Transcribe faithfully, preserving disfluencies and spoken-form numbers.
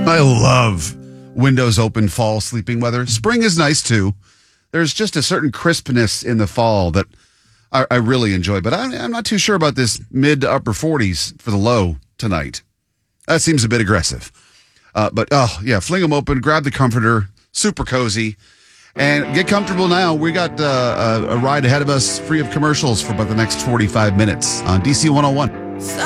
I love windows open fall sleeping weather. Spring is nice too. There's just a certain crispness in the fall that I, I really enjoy, but I, I'm not too sure about this mid to upper forties for the low tonight. That seems a bit aggressive. Uh, but, oh, yeah, fling them open, grab the comforter, super cozy, and get comfortable now. We got uh, a, a ride ahead of us free of commercials for about the next forty-five minutes on D C one oh one.